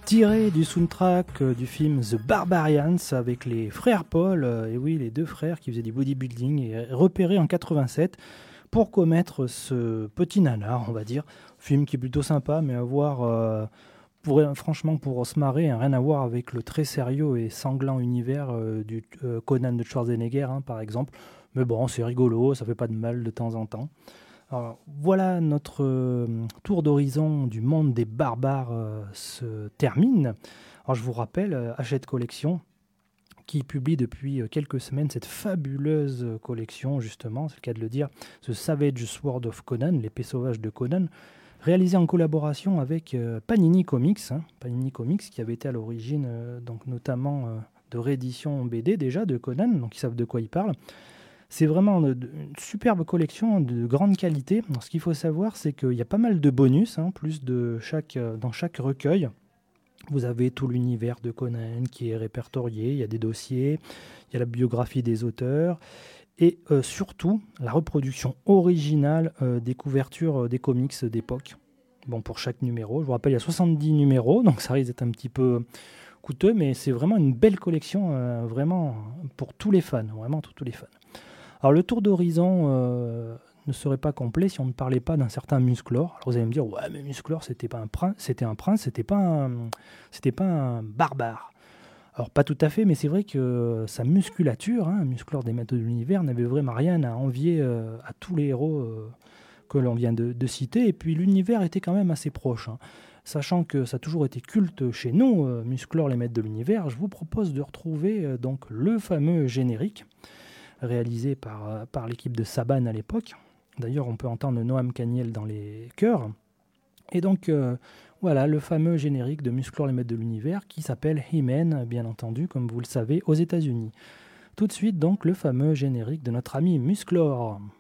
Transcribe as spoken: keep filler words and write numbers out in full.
tiré du soundtrack euh, du film The Barbarians avec les frères Paul, euh, et oui, les deux frères qui faisaient du bodybuilding et repérés en quatre-vingt-sept pour commettre ce petit nanar, on va dire. Film qui est plutôt sympa, mais à voir, euh, pour, franchement, pour se marrer, hein, rien à voir avec le très sérieux et sanglant univers euh, du euh, Conan de Schwarzenegger, hein, par exemple. Mais bon, c'est rigolo, ça fait pas de mal de temps en temps. Alors, voilà, notre euh, tour d'horizon du monde des barbares euh, se termine. Alors, je vous rappelle, euh, Hachette Collection, qui publie depuis euh, quelques semaines cette fabuleuse euh, collection, justement, c'est le cas de le dire, The Savage Sword of Conan, l'épée sauvage de Conan, réalisée en collaboration avec euh, Panini Comics, hein, Panini Comics qui avait été à l'origine, euh, donc notamment euh, de réédition B D déjà de Conan, donc ils savent de quoi ils parlent. C'est vraiment une, une superbe collection de grande qualité. Alors, ce qu'il faut savoir, c'est qu'il y a pas mal de bonus, hein, plus de chaque, euh, dans chaque recueil. Vous avez tout l'univers de Conan qui est répertorié, il y a des dossiers, il y a la biographie des auteurs, et euh, surtout la reproduction originale euh, des couvertures euh, des comics d'époque. Bon, pour chaque numéro, je vous rappelle, il y a soixante-dix numéros, donc ça risque d'être un petit peu coûteux, mais c'est vraiment une belle collection, euh, vraiment pour tous les fans, vraiment pour tous les fans. Alors le tour d'horizon euh, ne serait pas complet si on ne parlait pas d'un certain Musclor. Alors vous allez me dire, ouais mais Musclor c'était pas un prince, c'était un prince, c'était pas un, c'était pas un barbare. Alors pas tout à fait, mais c'est vrai que sa musculature, hein, Musclor des Maîtres de l'Univers, n'avait vraiment rien à envier euh, à tous les héros euh, que l'on vient de, de citer. Et puis l'univers était quand même assez proche, hein. Sachant que ça a toujours été culte chez nous, euh, Musclor les Maîtres de l'Univers, je vous propose de retrouver euh, donc le fameux générique réalisé par, par l'équipe de Saban à l'époque. D'ailleurs, on peut entendre Noam Caniel dans les chœurs. Et donc, euh, voilà, le fameux générique de Musclor les Maîtres de l'Univers qui s'appelle He-Man, bien entendu, comme vous le savez, aux États-Unis. Tout de suite, donc, le fameux générique de notre ami Musclor.